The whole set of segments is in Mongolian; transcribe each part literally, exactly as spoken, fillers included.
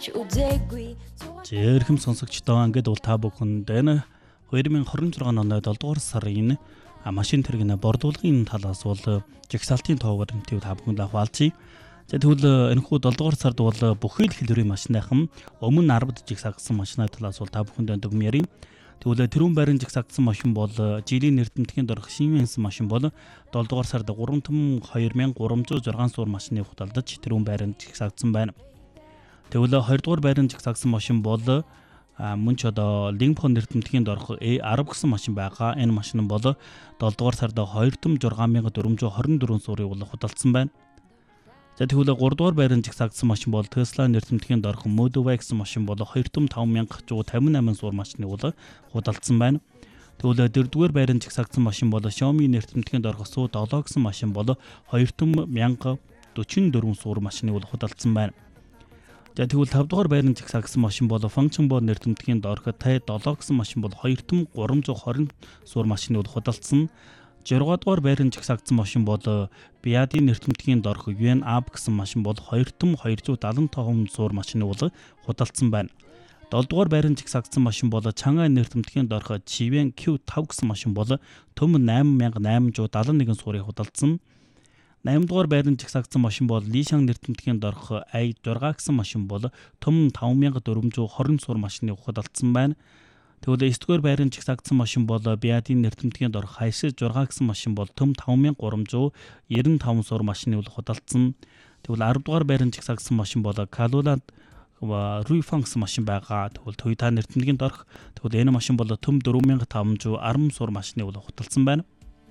Жирхэм сонсогчдоо ингээд бол та бүхэнд энэ two thousand twenty-six оны seven дугаар сарын машин тэргийн бордуулгын талаас бол жигсаалтын тоогоор нэвтрүү та бүхэнд хаваалцъя. За тэгвэл энэхүү seven дугаар сард бол бүхий л хэлбэрийн машиныхан өмнө ten жигсаагдсан машины талаас бол та бүхэнд дүгм ярив. Тэгвэл тэрүүн байрын жигсаагдсан машин бол жилийн эрдэмтдийн дорх Siemens машин бол seven дугаар сард three thousand two hundred six суур машины худалдаж тэрүүн байрын жигсаагдсан байна. Тэгвэл two дугаар байрын жигсаагдсан машин бол мөн ч одоо Lincoln эрдэмтдийн дорх E ten гэсэн машин байгаа. Энэ машин бол seven дугаар сард two thousand six thousand four hundred twenty-four суурийг бол худалдсан байна. За тэгвэл three дугаар байрын жигсаагдсан машин бол Tesla эрдэмтдийн дорх Model Y гэсэн машин бол two thousand five hundred fifty-eight суур машины бол худалдсан байна. Тэгвэл four дугаар байрын жигсаагдсан машин бол Xiaomi эрдэмтдийн дорх Su seven гэсэн машин бол two thousand forty-four суур машины бол худалдсан байна. За тэгвэл five дугаар байрын жигсаагдсан машин бол Function Bo эрдэмтдийн дорх T seven гэсэн машин бол two thousand three hundred twenty суур машины бол худалдсан. six дугаар байрын жигсаагдсан машин бол BYD эрдэмтдийн дорх Yuan Ab гэсэн машин бол two thousand two hundred seventy-five суур машины бол худалдсан байна. seven дугаар байрын жигсаагдсан машин бол Chang'an эрдэмтдийн дорх Chiwen Q five гэсэн машин бол төм eight thousand eight hundred seventy-one суурийг худалдсан. eight дугаар байрын жигсаагдсан машин бол Lishan эрдэмтдийн дорх i six гэсэн машин бол төм five thousand four hundred twenty суур машины худалдсан байна. Тэгвэл nine дугаар байрын жигсаагдсан машин бол BYD эрдэмтдийн дорх Hiace six гэсэн машин бол төм five thousand three hundred ninety-five суур машины бол худалдсан. Тэгвэл ten дугаар байрын жигсаагдсан машин бол Caluland Ruifan гэсэн машин байгаа. Тэгвэл Toyota эрдэмтдийн дорх. Тэгвэл энэ машин бол төм four thousand five hundred ten суур машины бол худалдсан байна.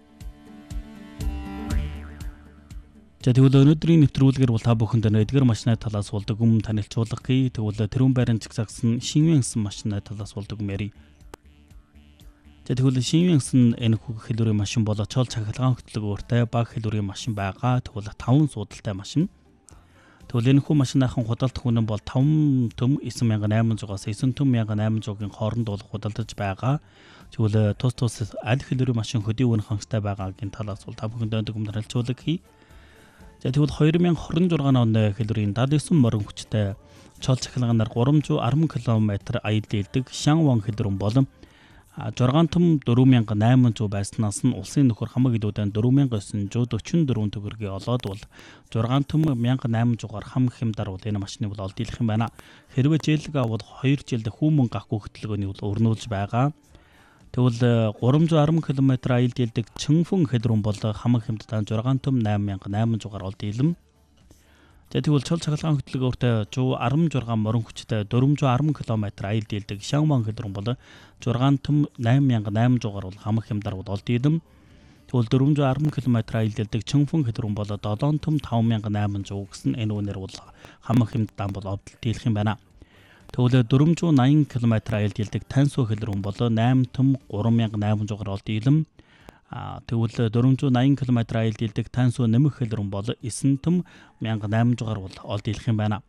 За тэгвэл өнөөдрийн нэвтрүүлгээр бол та бүхэнд эдгээр машины талаас болдог юм танилцуулгая. Тэгвэл тэрүүн байрын жигсаагдсан Siemens машины талаас болдог юм ярив. За тэгвэл Siemens энэ хүүг хэлбэрийн машин бол чол цахилгаан хөтлөгөөртэй бага хэлбэрийн машин байгаа. Тэгвэл five суудалтай машин. Тэгвэл энэ хүү машиныхан худалдах үнэ бол five төм nine thousand eight hundred-аас nine төм eight thousand eight hundred-ийн хооронд бол худалдаж байгаа. Тэгвэл тус тус аль хэлбэрийн машин хөдийн үнэ хангалттай байгаагийн талаас бол та бүхэнд дүгнэлт танилцуулгая. За тэгвэл twenty twenty-six оны хэлбэрийн seventy-nine морин хүчтэй чол цахилгаанаар three hundred ten км аял дийлдэг Shangwang хэлбэрэн болон six том four thousand eight hundred байснаас нь улсын нөхөр хамаг илүүдэн four thousand nine hundred forty-four төгрөгийг олоод бол six том one thousand eight hundred-аар хам хэмдар бол энэ машины бол олд дийлэх юм байна. Хэрвээ жийлэг аваад two жилд хүмүүн гахгүй хөтөлбөрийн бол өрнүүлж байгаа. Тэгвэл three hundred ten км аял дийлдэг Chengfeng хэлбэрэн бол хамаг хэмтдээ six том eight thousand eight hundred-аар олд дийлэм. За тэгвэл чол цахилгаан хөтөлбөртэй one hundred sixteen морин хүчтэй four hundred ten км аял дийлдэг Shangwang хэлбэрэн бол six том eight thousand eight hundred-аар бол хамаг хэмдар бол олд дийлэм. Тэгвэл four hundred ten км аял дийлдэг Chengfeng хэлбэрэн бол seven том five thousand eight hundred гэсэн энэ үнээр бол хамаг хэмтдээ бол олд дийлэх юм байна. Тэгвэл four hundred ninety км аял дийлдэг Tansu хэлбэрэн бол eight том three thousand eight hundred-аар олд дийлэм. А тэгвэл four hundred ninety км аял дийлдэг Tansu нэмэх хэлбэрэн бол nine том eight thousand eight hundred-аар бол олд дийлэх юм байна.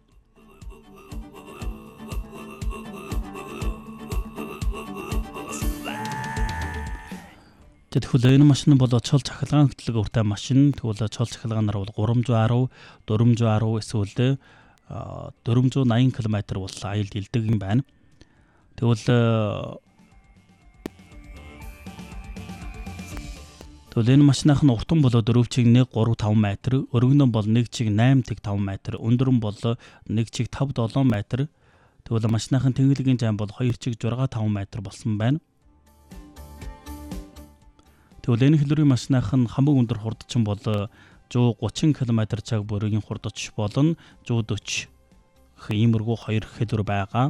Тэгвэл энэ машин бол чол цахилгаан хөтөлбөртэй машин. Тэгвэл чол цахилгаанаар бол three hundred ten, four hundred ten эсвэл four hundred ninety км бол аял дийлдэг юм байна. Тэгвэл Тэгвэл энэ машиных нь уртан бол four чиг one three five метр, өргөн бол one чиг eight five метр, өндөр нь бол one чиг five seven метр. Тэгвэл машиныхын тэнглэгийн зам бол two чиг six five метр болсон байна. Тэгвэл энэ хэлбэрийн машиныхын хамаг өндөр хурдчин бол one thirty км цаг бүрийн хурдч болон one forty иймэрхүү хоёр хэлбэр байгаа.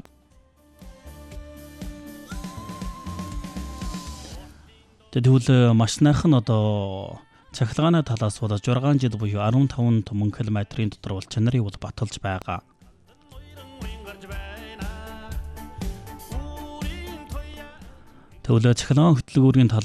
Тэгвэл машиных нь одоо цахилгааны талаас бол six жил буюу fifteen том км-ийн дотор бол чанарыг бол баталж байгаа. Тэгвэл цахилгаан хөтөлбөрийн